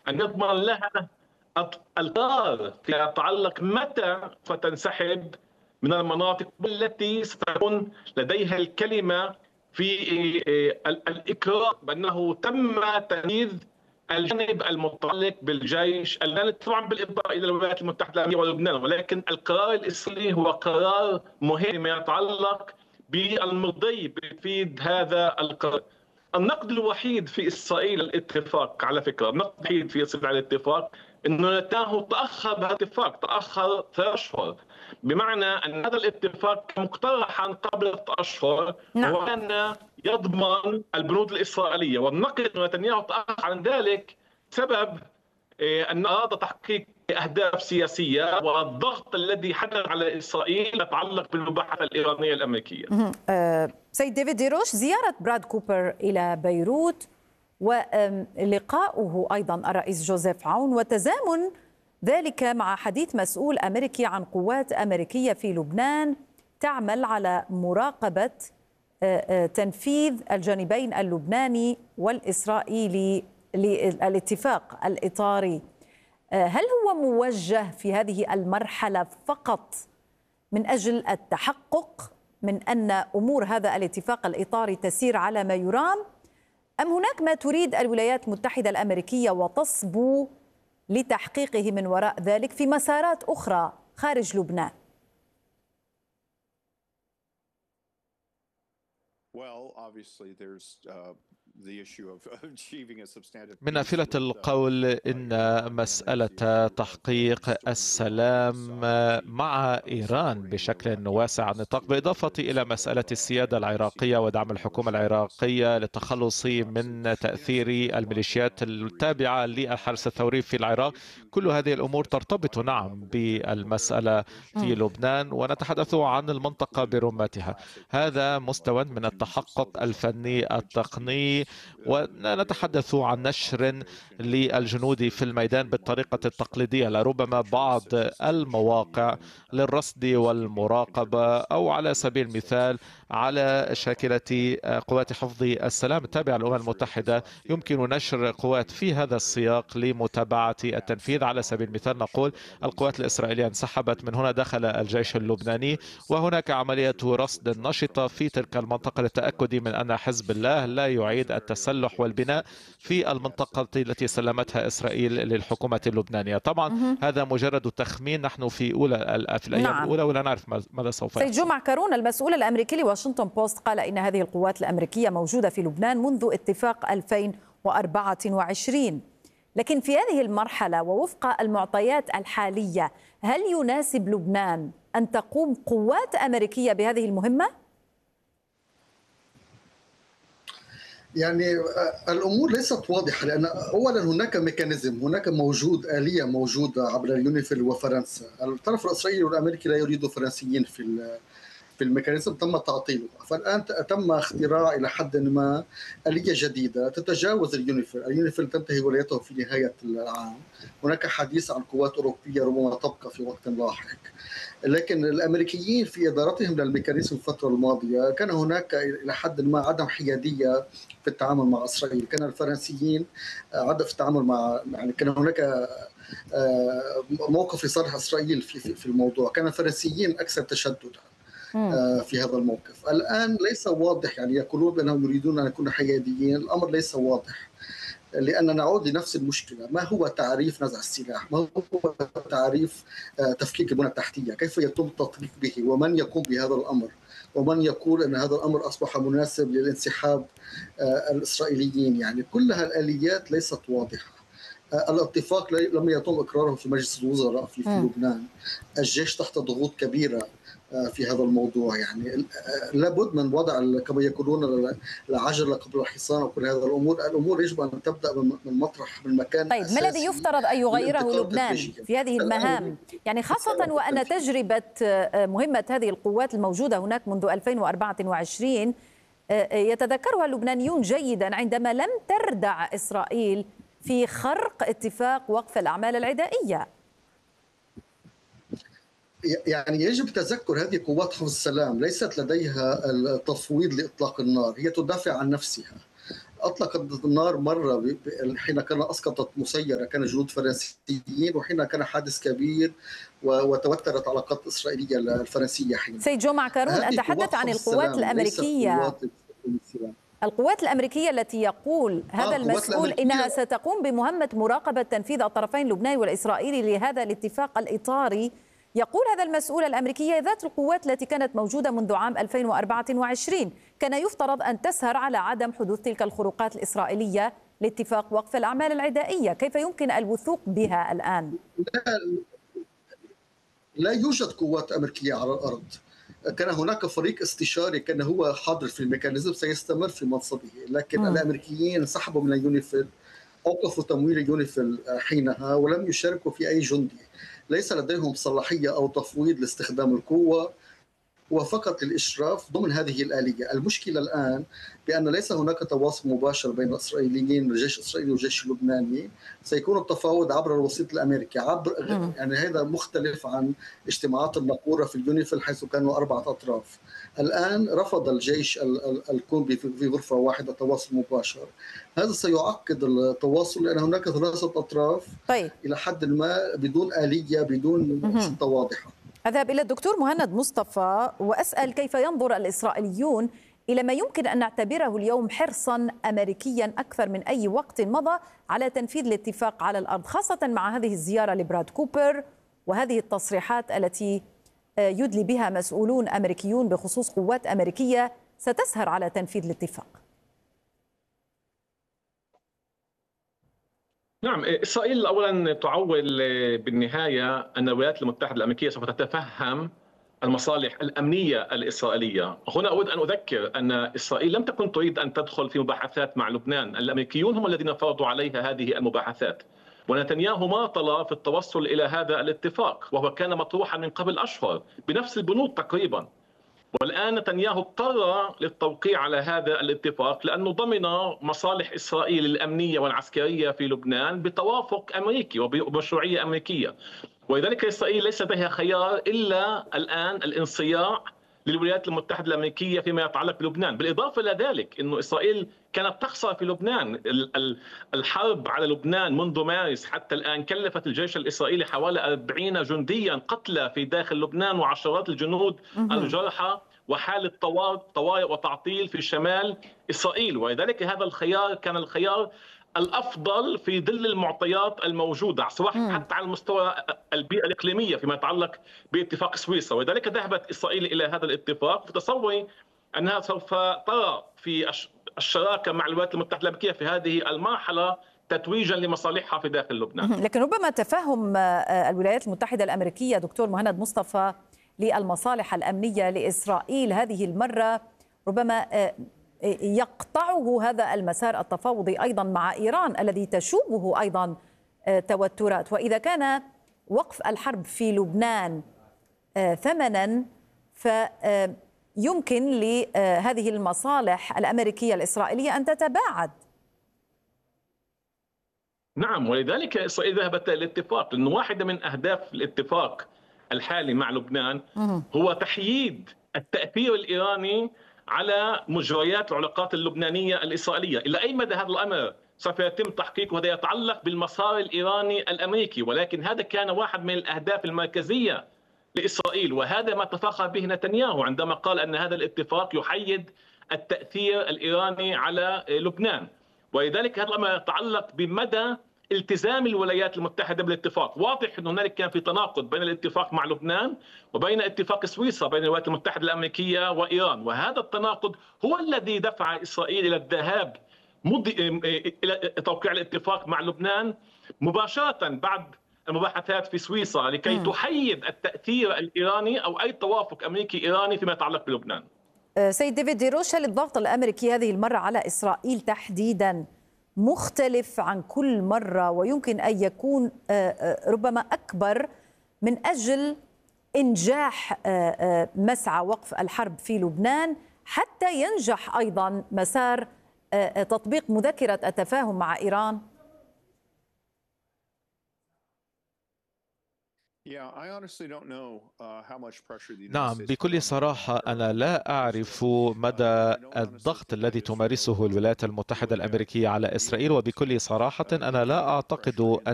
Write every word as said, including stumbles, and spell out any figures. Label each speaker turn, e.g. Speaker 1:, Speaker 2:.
Speaker 1: أن يضمن لها القرار فيما يتعلق متى ستنسحب من المناطق التي ستكون لديها الكلمة في الإقرار بأنه تم تنفيذ الجانب المتعلق بالجيش الآن، طبعا بالإضافة إلى الولايات المتحدة الأمريكية ولبنان، ولكن القرار الإسرائيلي هو قرار مهم فيما يتعلق بالمضي بتنفيذ هذا القرار. النقد الوحيد في إسرائيل الاتفاق، على فكرة النقد الوحيد في إسرائيل على الاتفاق أنه نتنياهو تأخر بهذا الاتفاق، تأخر ثلاث أشهر، بمعنى أن هذا الاتفاق كان مقترحا قبل ثلاث أشهر وكان يضمن البنود الإسرائيلية، والنقد أن نتنياهو تأخر عن ذلك سبب أن أراد تحقيق أهداف سياسية والضغط الذي حدث على إسرائيل يتعلق بالمباحثة الإيرانية الأمريكية.
Speaker 2: سيد ديفيد ديروش، زيارة براد كوبر إلى بيروت ولقاؤه أيضا الرئيس جوزيف عون وتزامن ذلك مع حديث مسؤول أمريكي عن قوات أمريكية في لبنان تعمل على مراقبة تنفيذ الجانبين اللبناني والإسرائيلي للاتفاق الإطاري، هل هو موجه في هذه المرحلة فقط من أجل التحقق من أن أمور هذا الاتفاق الإطاري تسير على ما يرام، أم هناك ما تريد الولايات المتحدة الأمريكية وتصبو لتحقيقه من وراء ذلك في مسارات أخرى خارج لبنان؟
Speaker 3: من نافلة القول إن مسألة تحقيق السلام مع إيران بشكل واسع النطاق، بالإضافة إلى مسألة السيادة العراقية ودعم الحكومة العراقية للتخلص من تأثير الميليشيات التابعة للحرس الثوري في العراق، كل هذه الأمور ترتبط نعم بالمسألة في لبنان، ونتحدث عن المنطقة برمتها. هذا مستوى من التحقق الفني التقني، ونتحدث عن نشر للجنود في الميدان بالطريقة التقليدية، لربما بعض المواقع للرصد والمراقبة، أو على سبيل المثال على شاكلة قوات حفظ السلام التابعة للأمم المتحدة يمكن نشر قوات في هذا السياق لمتابعة التنفيذ. على سبيل المثال نقول القوات الإسرائيلية انسحبت من هنا، دخل الجيش اللبناني، وهناك عملية رصد نشطة في تلك المنطقة للتأكد من أن حزب الله لا يعيد التسلح والبناء في المنطقة التي سلمتها إسرائيل للحكومة اللبنانية. طبعا هذا مجرد تخمين، نحن في أولى في الأيام نعم. الأولى ولا نعرف ماذا سوف يحصل.
Speaker 2: سيد جمعة كارون، المسؤول الأمريكي لواشنطن بوست، قال إن هذه القوات الأمريكية موجودة في لبنان منذ اتفاق ألفين وأربعة وعشرين، لكن في هذه المرحلة ووفق المعطيات الحالية هل يناسب لبنان أن تقوم قوات أمريكية بهذه المهمة؟
Speaker 4: يعني الأمور ليست واضحة، لأن أولا هناك ميكانيزم، هناك موجود آلية موجودة عبر اليونيفيل وفرنسا. الطرف الإسرائيلي والأمريكي لا يريدوا فرنسيين في في الميكانيزم، تم تعطيله، فالآن تم اختراع إلى حد ما آلية جديدة تتجاوز اليونيفيل. اليونيفيل تنتهي ولايته في نهاية العام، هناك حديث عن قوات أوروبية ربما تبقى في وقت لاحق، لكن الأمريكيين في إدارتهم للميكانيزم الفترة الماضية كان هناك إلى حد ما عدم حيادية في التعامل مع إسرائيل. كان الفرنسيين عدم في التعامل مع، يعني كان هناك موقف لصالح إسرائيل في في الموضوع، كان الفرنسيين أكثر تشددا في هذا الموقف. الآن ليس واضح، يعني يقولون بأنهم يريدون أن يكونوا حياديين، الأمر ليس واضح، لأن نعود لنفس المشكلة. ما هو تعريف نزع السلاح؟ ما هو تعريف تفكيك البنى التحتية؟ كيف يتم التطبيق به؟ ومن يقوم بهذا الأمر؟ ومن يقول أن هذا الأمر أصبح مناسب للانسحاب الإسرائيليين؟ يعني كلها الآليات ليست واضحة. الاتفاق لم يتم إقراره في مجلس الوزراء في, في لبنان. الجيش تحت ضغوط كبيرة في هذا الموضوع، يعني لابد من وضع كما يقولون العجلة قبل الحصان وكل هذه الأمور. الأمور يجب أن تبدأ من مطرح، من مكان
Speaker 2: طيب ما الذي يفترض أن يغيره لبنان في هذه المهام، يعني خاصة وأن تجربة مهمة هذه القوات الموجودة هناك منذ ألفين وأربعة وعشرين يتذكرها اللبنانيون جيدا عندما لم تردع إسرائيل في خرق اتفاق وقف الأعمال العدائية؟
Speaker 4: يعني يجب تذكر هذه قوات حفظ السلام ليست لديها التفويض لإطلاق النار، هي تدافع عن نفسها. أطلقت النار مرة حين كان أسقطت مسيرة، كان جنود فرنسيين، وحين كان حادث كبير وتوترت علاقات الإسرائيلية الفرنسية حين.
Speaker 2: سيد جو معكرون، أتحدث عن القوات الأمريكية، القوات الأمريكية التي يقول هذا آه المسؤول إنها ستقوم بمهمة مراقبة تنفيذ الطرفين اللبناني والإسرائيلي لهذا الاتفاق الإطاري. يقول هذا المسؤول الأمريكية ذات القوات التي كانت موجودة منذ عام ألفين وأربعة وعشرين كان يفترض أن تسهر على عدم حدوث تلك الخروقات الإسرائيلية لاتفاق وقف الأعمال العدائية. كيف يمكن الوثوق بها الآن؟
Speaker 4: لا, لا يوجد قوات أمريكية على الأرض. كان هناك فريق استشاري كان هو حاضر في الميكانيزم، سيستمر في منصبه، لكن م. الأمريكيين انسحبوا من اليونيفيل، أوقفوا تمويل اليونيفيل حينها ولم يشاركوا في أي جندي. ليس لديهم صلاحية أو تفويض لاستخدام القوة، وفقط الإشراف ضمن هذه الآلية. المشكلة الآن بأن ليس هناك تواصل مباشر بين الإسرائيليين، الجيش الإسرائيلي والجيش اللبناني. سيكون التفاوض عبر الوسيط الأمريكي، عبر م. يعني هذا مختلف عن اجتماعات الناقورة في اليونيفيل حيث كانوا أربعة أطراف. الآن رفض الجيش الكون في غرفة واحدة تواصل مباشر. هذا سيعقد التواصل لأن هناك ثلاثة أطراف طيب. إلى حد ما بدون آلية، بدون خطة واضحة.
Speaker 2: أذهب إلى الدكتور مهند مصطفى وأسأل كيف ينظر الإسرائيليون إلى ما يمكن أن نعتبره اليوم حرصا أمريكيا أكثر من أي وقت مضى على تنفيذ الاتفاق على الأرض، خاصة مع هذه الزيارة لبراد كوبر وهذه التصريحات التي يدلي بها مسؤولون أمريكيون بخصوص قوات أمريكية ستسهر على تنفيذ الاتفاق؟
Speaker 1: نعم، إسرائيل أولا تعول بالنهاية أن الولايات المتحدة الأمريكية سوف تتفهم المصالح الأمنية الإسرائيلية. هنا أود أن أذكر أن إسرائيل لم تكن تريد أن تدخل في مباحثات مع لبنان، الأمريكيون هم الذين فرضوا عليها هذه المباحثات، ونتنياهو ماطل في التوصل إلى هذا الاتفاق وهو كان مطروحا من قبل أشهر بنفس البنود تقريبا. والآن نتنياهو اضطر للتوقيع على هذا الاتفاق لأنه ضمن مصالح إسرائيل الأمنية والعسكرية في لبنان بتوافق أمريكي وبمشروعية أمريكية، ولذلك إسرائيل ليس لديها خيار إلا الآن الانصياع للولايات المتحدة الأمريكية فيما يتعلق بلبنان. بالإضافة إلى ذلك أنه إسرائيل كانت تخسر في لبنان. الحرب على لبنان منذ مارس حتى الآن كلفت الجيش الإسرائيلي حوالي أربعين جنديا قتلى في داخل لبنان وعشرات الجنود الجرحى وحالة طوارئ وتعطيل في شمال إسرائيل. ولذلك هذا الخيار كان الخيار الأفضل في ظل المعطيات الموجودة، سواء حتى على المستوى البيئة الإقليمية فيما يتعلق باتفاق سويسرا. ولذلك ذهبت إسرائيل إلى هذا الاتفاق في تصوري أنها سوف ترى في الشراكة مع الولايات المتحدة الأمريكية في هذه المرحلة تتويجا لمصالحها في داخل لبنان.
Speaker 2: لكن ربما تفهم الولايات المتحدة الأمريكية دكتور مهند مصطفى للمصالح الأمنية لإسرائيل هذه المرة ربما يقطعه هذا المسار التفاوضي أيضا مع إيران الذي تشوبه أيضا توترات. وإذا كان وقف الحرب في لبنان ثمنا فيمكن لهذه المصالح الأمريكية الإسرائيلية أن تتباعد.
Speaker 1: نعم، ولذلك إسرائيل ذهبت للاتفاق لأنه واحدة من أهداف الاتفاق الحالي مع لبنان هو تحييد التأثير الإيراني على مجريات العلاقات اللبنانية الإسرائيلية. إلى أي مدى هذا الأمر سوف يتم تحقيقه وهذا يتعلق بالمسار الإيراني الأمريكي، ولكن هذا كان واحد من الأهداف المركزية لإسرائيل، وهذا ما تفاخر به نتنياهو عندما قال أن هذا الاتفاق يحيد التأثير الإيراني على لبنان. ولذلك هذا الأمر يتعلق بمدى التزام الولايات المتحدة بالاتفاق. واضح أن هنالك كان في تناقض بين الاتفاق مع لبنان وبين اتفاق سويسرا بين الولايات المتحدة الأمريكية وإيران، وهذا التناقض هو الذي دفع إسرائيل إلى الذهاب إلى توقيع الاتفاق مع لبنان مباشرة بعد المباحثات في سويسرا لكي م. تحيد التأثير الإيراني أو أي توافق أمريكي إيراني فيما يتعلق بلبنان.
Speaker 2: سيد ديفيد ديروش، هل الضغط الأمريكي هذه المرة على إسرائيل تحديدا مختلف عن كل مرة ويمكن أن يكون ربما أكبر من أجل إنجاح مسعى وقف الحرب في لبنان حتى ينجح أيضا مسار تطبيق مذكرة التفاهم مع إيران؟
Speaker 3: نعم، بكل صراحة أنا لا أعرف مدى الضغط الذي تمارسه الولايات المتحدة الأمريكية على إسرائيل، وبكل صراحة أنا لا أعتقد أن